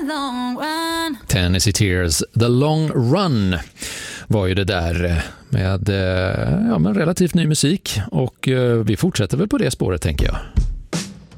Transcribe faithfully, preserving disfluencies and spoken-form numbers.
long run. Tennessee Tears, The Long Run var ju det där med ja, men relativt ny musik och vi fortsätter väl på det spåret tänker jag.